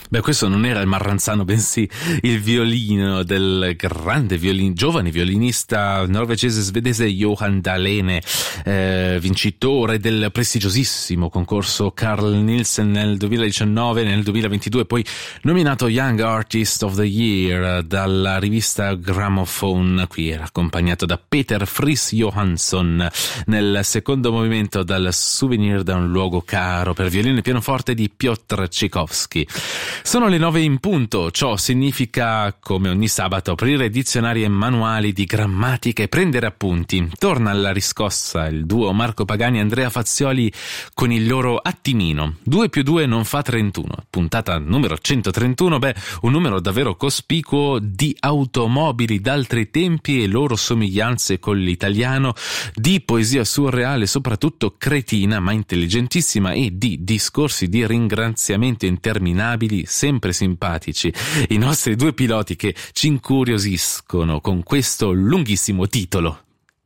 Beh, questo non era il Marranzano, bensì il violino del grande giovane violinista norvegese-svedese Johan Dahlene, vincitore del prestigiosissimo concorso Carl Nielsen nel 2019 e nel 2022, poi nominato Young Artist of the Year dalla rivista Gramophone. Qui era accompagnato da Peter Friis Johansson nel secondo movimento dal Souvenir da un luogo caro per violino e pianoforte di Piotr Tchaikovsky. Sono le 9 in punto, ciò significa, come ogni sabato, aprire dizionari e manuali di grammatica e prendere appunti. Torna alla riscossa il duo Marco Pagani e Andrea Fazioli con il loro attimino. 2 più 2 non fa 31. Puntata numero 131, un numero davvero cospicuo di automobili d'altri tempi e loro somiglianze con l'italiano, di poesia surreale, soprattutto cretina ma intelligentissima, e di discorsi di ringraziamento interminabili, sempre simpatici. I nostri due piloti che ci incuriosiscono con questo lunghissimo titolo.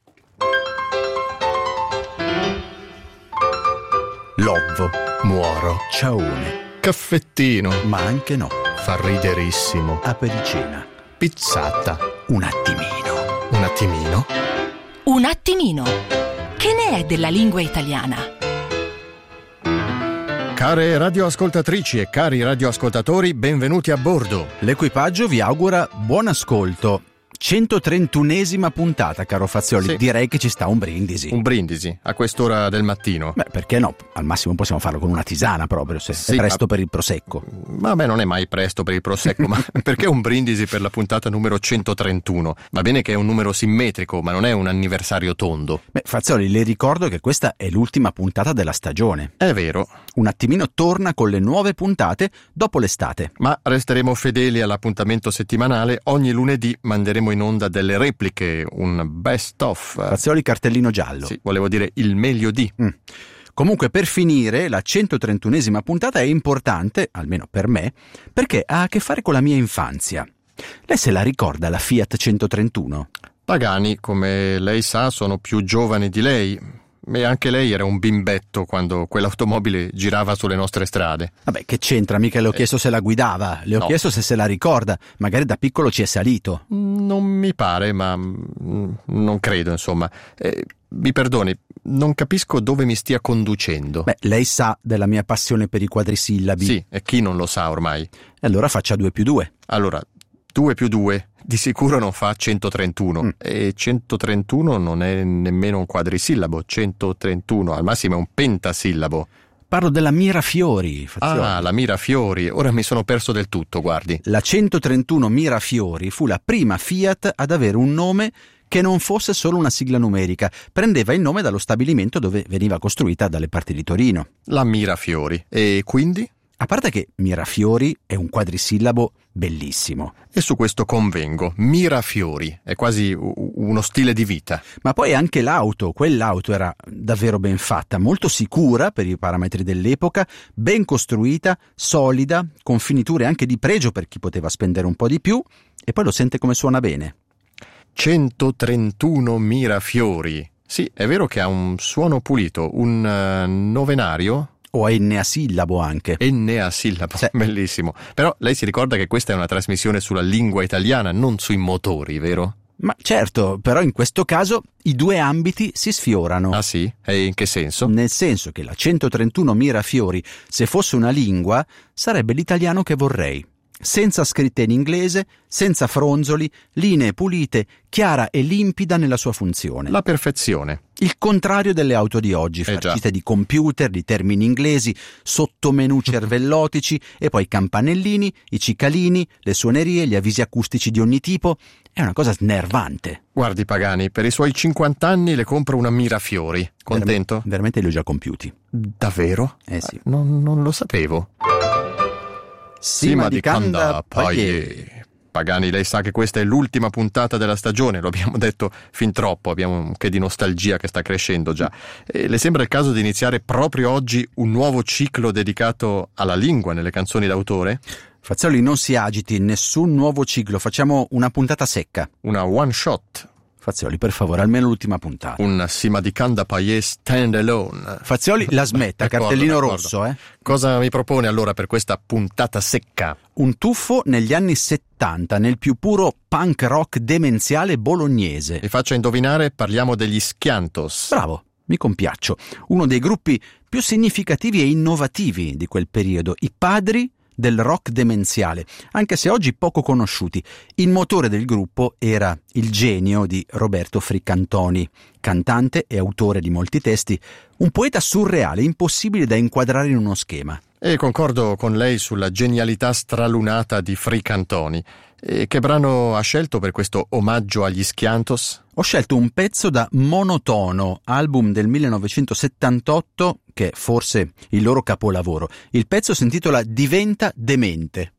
Lovvo, muoro, ciaone, caffettino, ma anche no, fa riderissimo, apericena, pizzata, un attimino. Un attimino? Un attimino. Che ne è della lingua italiana? Care radioascoltatrici e cari radioascoltatori, benvenuti a bordo. L'equipaggio vi augura buon ascolto. 131esima puntata, caro Fazioli. Sì. Direi che ci sta un brindisi. Un brindisi a quest'ora del mattino? Beh, perché no? Al massimo possiamo farlo con una tisana proprio, se è presto per il prosecco. Vabbè, non è mai presto per il prosecco, ma perché un brindisi per la puntata numero 131? Va bene che è un numero simmetrico, ma non è un anniversario tondo. Beh, Fazioli, le ricordo che questa è l'ultima puntata della stagione. È vero. Un attimino torna con le nuove puntate dopo l'estate. Ma resteremo fedeli all'appuntamento settimanale. Ogni lunedì manderemo in onda delle repliche, un best of. Fazioli, cartellino giallo. Sì, volevo dire il meglio di. Comunque, per finire, la 131esima puntata è importante, almeno per me, perché ha a che fare con la mia infanzia. Lei se la ricorda, la Fiat 131? Pagani, come lei sa, sono più giovane di lei. E anche lei era un bimbetto quando quell'automobile girava sulle nostre strade. Vabbè, che c'entra? Mica le ho chiesto se la guidava, le ho chiesto se la ricorda. Magari da piccolo ci è salito. Non mi pare, ma non credo, insomma. Mi perdoni, non capisco dove mi stia conducendo. Beh, lei sa della mia passione per i quadrisillabi. Sì, e chi non lo sa ormai? E allora faccia 2 più 2. Allora, 2 più 2 di sicuro non fa 131 e 131 non è nemmeno un quadrisillabo. 131 al massimo è un pentasillabo. Parlo della Mirafiori, Fazioli. Ah, la Mirafiori, ora mi sono perso del tutto, guardi. La 131 Mirafiori fu la prima Fiat ad avere un nome che non fosse solo una sigla numerica. Prendeva il nome dallo stabilimento dove veniva costruita dalle parti di Torino. La Mirafiori. E quindi? A parte che Mirafiori è un quadrisillabo bellissimo. E su questo convengo. Mirafiori è quasi uno stile di vita. Ma poi anche l'auto, quell'auto era davvero ben fatta, molto sicura per i parametri dell'epoca, ben costruita, solida, con finiture anche di pregio per chi poteva spendere un po' di più, e poi lo sente come suona bene. 131 Mirafiori. Sì, è vero che ha un suono pulito, un novenario. O a enneasillabo anche. Enneasillabo, sì. Bellissimo. Però lei si ricorda che questa è una trasmissione sulla lingua italiana, non sui motori, vero? Ma certo, però in questo caso i due ambiti si sfiorano. Ah sì? E in che senso? Nel senso che la 131 Mirafiori, se fosse una lingua, sarebbe l'italiano che vorrei. Senza scritte in inglese, senza fronzoli, linee pulite, chiara e limpida nella sua funzione. La perfezione. Il contrario delle auto di oggi, farcite di computer, di termini inglesi, sottomenu cervellotici e poi campanellini, i cicalini, le suonerie, gli avvisi acustici di ogni tipo. È una cosa snervante. Guardi Pagani, per i suoi 50 anni le compro una Mirafiori. Contento? Veramente li ho già compiuti. Davvero? Eh sì. Non lo sapevo. Sima di Canda Paglie. Pagani, lei sa che questa è l'ultima puntata della stagione, lo abbiamo detto fin troppo, abbiamo un che di nostalgia che sta crescendo già. E le sembra il caso di iniziare proprio oggi un nuovo ciclo dedicato alla lingua nelle canzoni d'autore? Fazioli, non si agiti, nessun nuovo ciclo, facciamo una puntata secca. Una one shot. Fazioli, per favore, almeno l'ultima puntata. Un Simadicanda Paese stand alone. Fazioli, la smetta, cartellino rosso, Cosa mi propone allora per questa puntata secca? Un tuffo negli anni 70, nel più puro punk rock demenziale bolognese. Vi faccio indovinare, parliamo degli Schiantos. Bravo, mi compiaccio. Uno dei gruppi più significativi e innovativi di quel periodo, i padri del rock demenziale, anche se oggi poco conosciuti. Il motore del gruppo era il genio di Roberto Fricantoni, cantante e autore di molti testi, un poeta surreale, impossibile da inquadrare in uno schema. E concordo con lei sulla genialità stralunata di Fricantoni. E che brano ha scelto per questo omaggio agli Schiantos? Ho scelto un pezzo da Monotono, album del 1978, che è forse il loro capolavoro. Il pezzo si intitola Diventa demente.